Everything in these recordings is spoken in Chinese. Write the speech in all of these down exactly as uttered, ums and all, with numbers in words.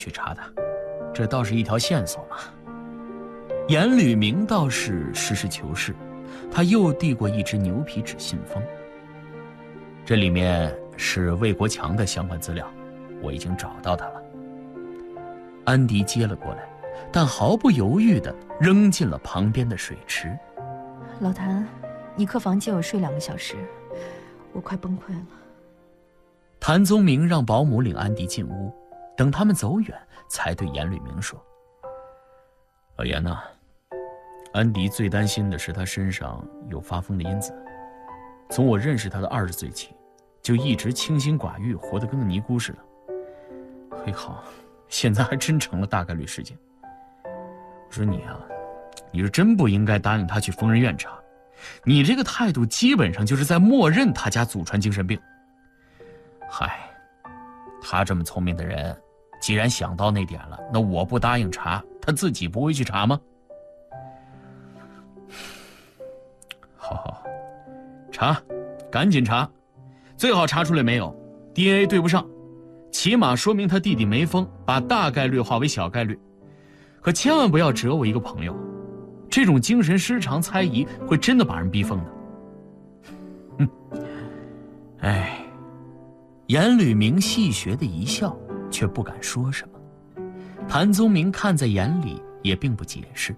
去查他，这倒是一条线索嘛。严吕明倒是实事求是，他又递过一只牛皮纸信封，这里面是魏国强的相关资料，我已经找到他了。安迪接了过来，但毫不犹豫地扔进了旁边的水池。 老谭，你客房借我睡两个小时，我快崩溃了。 谭宗明让保姆领安迪进屋，等他们走远，才对严吕明说：“老严呐，安迪最担心的是他身上有发疯的因子。从我认识他的二十岁起，就一直清心寡欲，活得跟个尼姑似的。嘿好，现在还真成了大概率事件。我说你啊，你是真不应该答应他去疯人院查，你这个态度基本上就是在默认他家祖传精神病。嗨，他这么聪明的人，既然想到那点了，那我不答应查，他自己不会去查吗？好好，查，赶紧查，最好查出来没有 D N A 对不上，起码说明他弟弟没疯，把大概率化为小概率。可千万不要折我一个朋友，这种精神失常猜疑会真的把人逼疯的。哼，哎。严吕明戏谑的一笑，却不敢说什么。谭宗明看在眼里，也并不解释。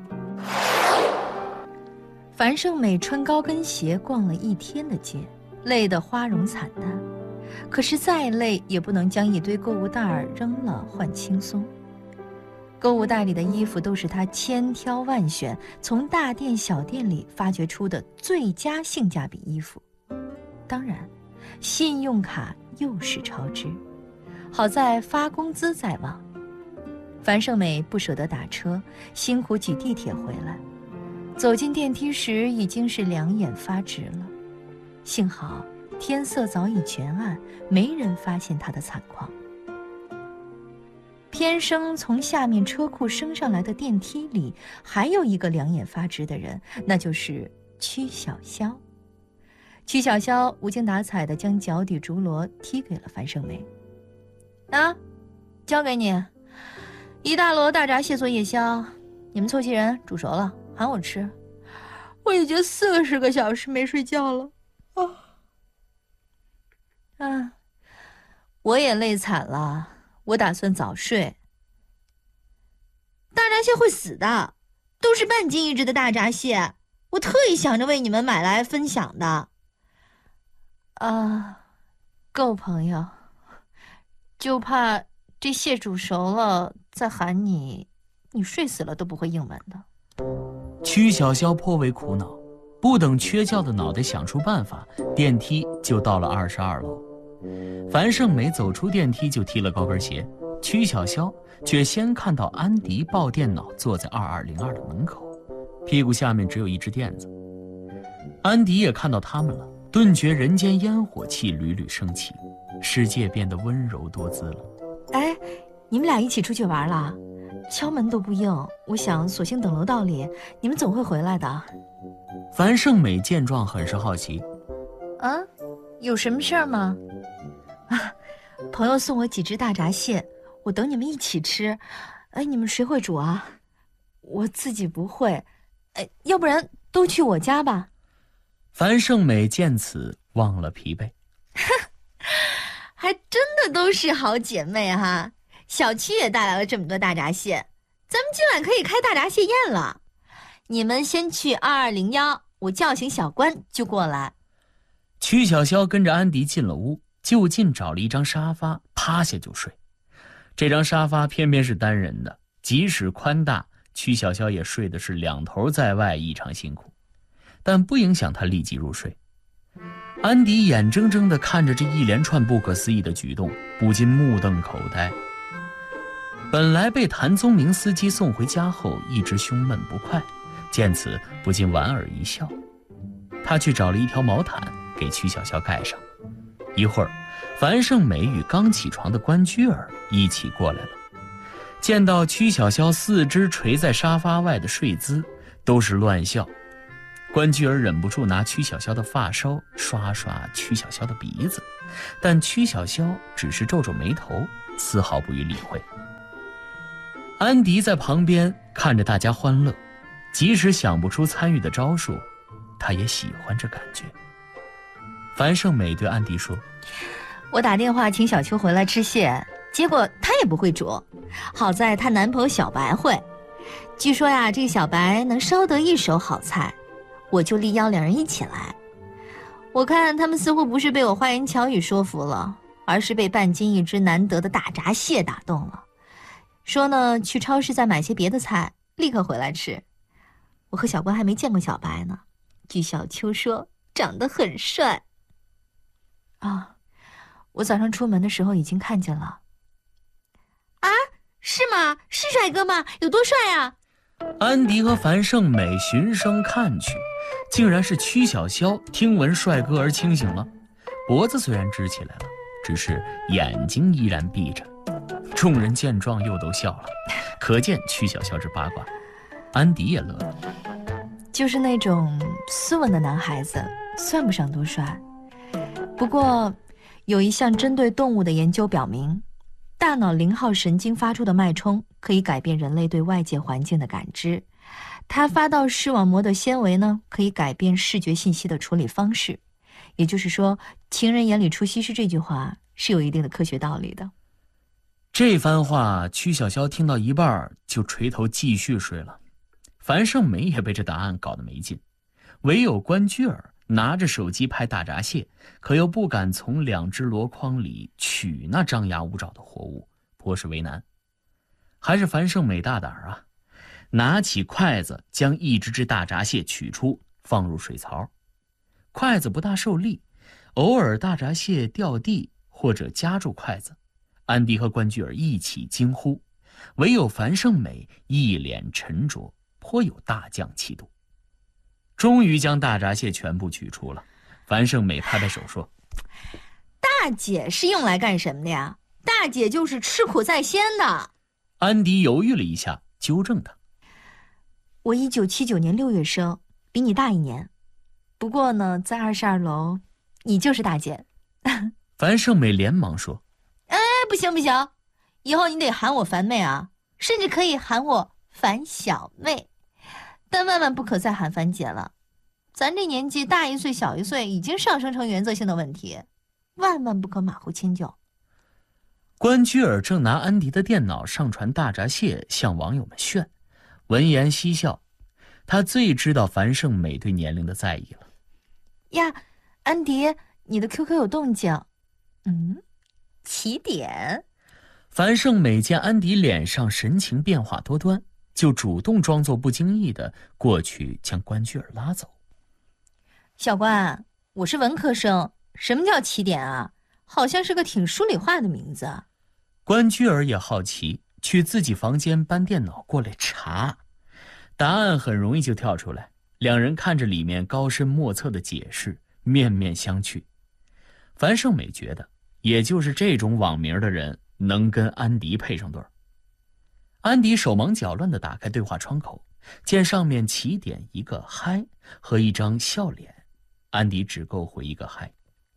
樊胜美穿高跟鞋逛了一天的街，累得花容惨淡，可是再累也不能将一堆购物袋儿扔了换轻松。购物袋里的衣服都是她千挑万选，从大店小店里发掘出的最佳性价比衣服。当然信用卡又是超支，好在发工资在望。樊胜美不舍得打车，辛苦挤地铁回来，走进电梯时已经是两眼发直了。幸好天色早已全暗，没人发现她的惨况。偏生从下面车库升上来的电梯里，还有一个两眼发直的人，那就是曲小潇。曲小潇无精打采地将脚底竹箩踢给了樊胜美。啊，交给你，一大摞大闸蟹做夜宵，你们凑齐人煮熟了喊我吃。我已经四十个小时没睡觉了，啊啊！我也累惨了，我打算早睡。大闸蟹会死的，都是半斤一只的大闸蟹，我特意想着为你们买来分享的。啊，够朋友，就怕这蟹煮熟了再喊你，你睡死了都不会应门的。 曲小潇颇为苦恼，不等缺觉的脑袋想出办法，电梯就到了二十二楼。樊胜美走出电梯就踢了高跟鞋，曲小潇却先看到安迪抱电脑坐在二二零二的门口，屁股下面只有一只垫子。安迪也看到他们了，顿觉人间烟火气屡屡升起，世界变得温柔多姿了。哎，你们俩一起出去玩了？敲门都不应，我想索性等楼道里，你们总会回来的。樊胜美见状很是好奇。啊，有什么事儿吗？啊，朋友送我几只大闸蟹，我等你们一起吃。哎，你们谁会煮啊？我自己不会。哎，要不然都去我家吧。樊胜美见此忘了疲惫， 还真的都是好姐妹哈！小区也带来了这么多大闸蟹，咱们今晚可以开大闸蟹宴了。你们先去二二零一，我叫醒小关就过来。 曲小潇跟着安迪进了屋，就近找了一张沙发，趴下就睡。这张沙发偏偏是单人的，即使宽大，曲小潇也睡的是两头在外，异常辛苦。但不影响他立即入睡。安迪眼睁睁地看着这一连串不可思议的举动，不禁目瞪口呆。本来被谭宗明司机送回家后一直胸闷不快，见此不禁莞尔一笑。他去找了一条毛毯给曲小潇盖上。一会儿，樊胜美与刚起床的关雎尔一起过来了。见到曲小潇四肢垂在沙发外的睡姿，都是乱笑。关雎尔忍不住拿曲小潇的发梢刷刷曲小潇的鼻子，但曲小潇只是皱皱眉头，丝毫不予理会。 安迪在旁边看着大家欢乐，即使想不出参与的招数，他也喜欢这感觉。樊胜美对安迪说： 我打电话请小秋回来吃蟹，结果她也不会煮，好在她男朋友小白会。据说呀，这个小白能烧得一手好菜，我就力邀两人一起来。我看他们似乎不是被我花言巧语说服了，而是被半斤一只难得的大闸蟹打动了。说呢，去超市再买些别的菜，立刻回来吃。我和小关还没见过小白呢，据小秋说，长得很帅。啊，我早上出门的时候已经看见了。啊，是吗？是帅哥吗？有多帅啊？ 安迪和樊胜美循声看去，竟然是曲小潇听闻帅哥而清醒了，脖子虽然直起来了，只是眼睛依然闭着。众人见状又都笑了，可见曲小潇之八卦。安迪也乐了， 就是那种斯文的男孩子，算不上多帅。不过，有一项针对动物的研究表明，大脑零号神经发出的脉冲可以改变人类对外界环境的感知。它发到视网膜的纤维呢，可以改变视觉信息的处理方式。也就是说，情人眼里出西施这句话是有一定的科学道理的。 这番话，曲小潇听到一半就垂头继续睡了。樊胜美也被这答案搞得没劲，唯有关雎尔拿着手机拍大闸蟹，可又不敢从两只箩筐里取那张牙舞爪的活物，颇是为难。还是樊胜美大胆啊，拿起筷子将一只只大闸蟹取出，放入水槽。筷子不大受力，偶尔大闸蟹掉地或者夹住筷子，安迪和关雎尔一起惊呼，唯有樊胜美一脸沉着，颇有大将气度。终于将大闸蟹全部取出了，樊胜美拍拍手说： 大姐是用来干什么的呀？大姐就是吃苦在先的。 安迪犹豫了一下，纠正他： 我一九七九年六月生，比你大一年。不过呢，在二十二楼，你就是大姐。 樊胜美连忙说： 哎，不行不行，以后你得喊我樊妹啊，甚至可以喊我樊小妹，但万万不可再喊樊姐了。咱这年纪大一岁小一岁已经上升成原则性的问题，万万不可马虎迁就。 关雎尔正拿安迪的电脑上传大闸蟹向网友们炫，闻言嬉笑。他最知道樊胜美对年龄的在意了。 呀，安迪，你的 Q Q 有动静。嗯，起点。 樊胜美见安迪脸上神情变化多端，就主动装作不经意的过去将关雎尔拉走。 小关，我是文科生，什么叫起点啊？好像是个挺书里话的名字。 关雎尔也好奇，去自己房间搬电脑过来查，答案很容易就跳出来。两人看着里面高深莫测的解释，面面相觑。樊胜美觉得，也就是这种网名的人能跟安迪配上对儿。安迪手忙脚乱地打开对话窗口，见上面起点一个嗨和一张笑脸，安迪只够回一个嗨。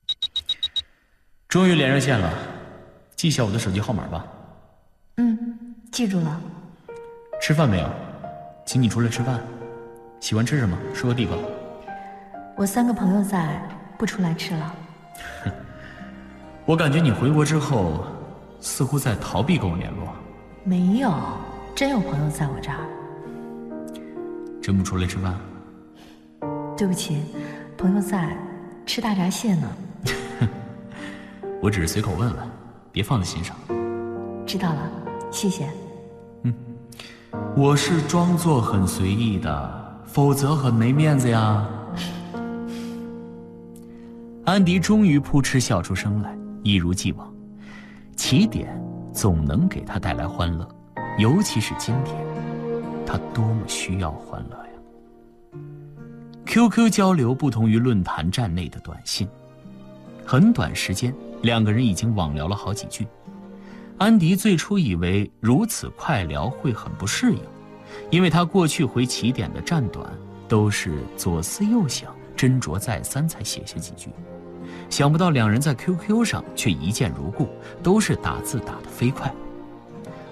终于连上线了，记下我的手机号码吧。 嗯，记住了。 吃饭没有？请你出来吃饭。喜欢吃什么？说个地方。 我三个朋友在，不出来吃了。 我感觉你回国之后，似乎在逃避跟我联络。 没有，真有朋友在我这儿。 真不出来吃饭？ 对不起，朋友在，吃大闸蟹呢。 我只是随口问问，别放在心上。 知道了，谢谢。 嗯，我是装作很随意的，否则很没面子呀。安迪终于扑哧笑出声来，一如既往。起点总能给他带来欢乐，尤其是今天，他多么需要欢乐呀。Q Q 交流不同于论坛站内的短信，很短时间，两个人已经网聊了好几句。安迪最初以为如此快聊会很不适应，因为他过去回起点的站短都是左思右想，斟酌再三才写下几句。想不到两人在 Q Q 上却一见如故，都是打字打得飞快。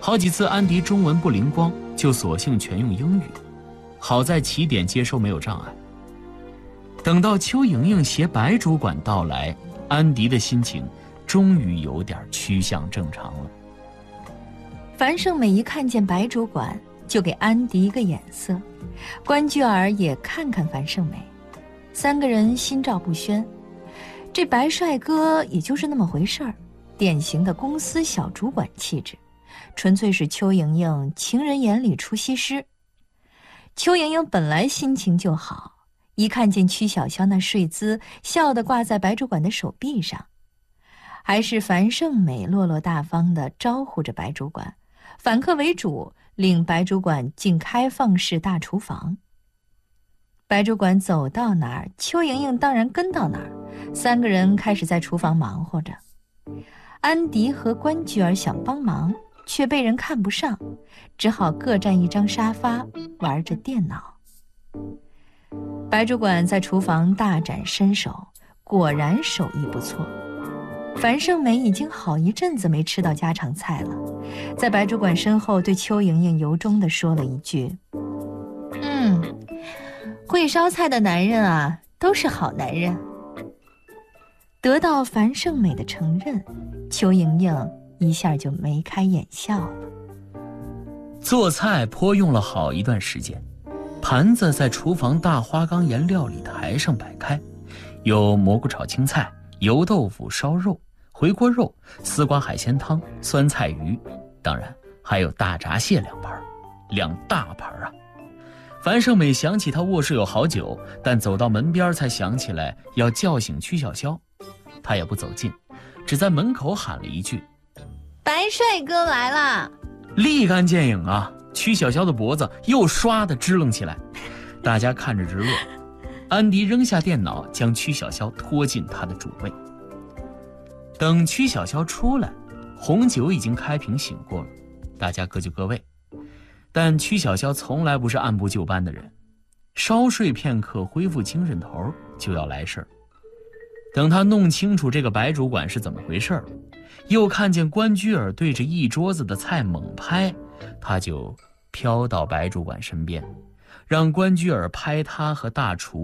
好几次安迪中文不灵光，就索性全用英语。好在起点接收没有障碍。等到邱莹莹携白主管到来，安迪的心情终于有点趋向正常了。 樊胜美一看见白主管，就给安迪一个眼色，关雎尔也看看樊胜美，三个人心照不宣。这白帅哥也就是那么回事儿，典型的公司小主管气质，纯粹是邱莹莹情人眼里出西施。邱莹莹本来心情就好，一看见曲筱绡那睡姿，笑得挂在白主管的手臂上。还是樊胜美落落大方地招呼着白主管，反客为主，领白主管进开放式大厨房。白主管走到哪儿，邱莹莹当然跟到哪儿，三个人开始在厨房忙活着。安迪和关雎尔想帮忙，却被人看不上，只好各占一张沙发玩着电脑。白主管在厨房大展身手，果然手艺不错。樊胜美已经好一阵子没吃到家常菜了，在白主管身后对邱莹莹由衷地说了一句：嗯，会烧菜的男人啊，都是好男人。得到樊胜美的承认，邱莹莹一下就眉开眼笑了。 做菜颇用了好一段时间，盘子在厨房大花岗岩料理台上摆开，有蘑菇炒青菜、油豆腐烧肉、回锅肉、丝瓜海鲜汤、酸菜鱼，当然还有大闸蟹两盘，两大盘啊！樊胜美想起他卧室有好酒，但走到门边才想起来要叫醒曲筱绡，他也不走近，只在门口喊了一句：“ 白帅哥来啦！” 立竿见影啊！曲筱绡的脖子又唰地支棱起来，大家看着直乐。安迪扔下电脑，将曲筱绡拖进他的主位。等曲筱绡出来，红酒已经开瓶醒过了，大家各就各位。但曲筱绡从来不是按部就班的人，稍睡片刻恢复精神头就要来事儿。等他弄清楚这个白主管是怎么回事了，又看见关雎尔对着一桌子的菜猛拍，他就飘到白主管身边，让关雎尔拍他和大厨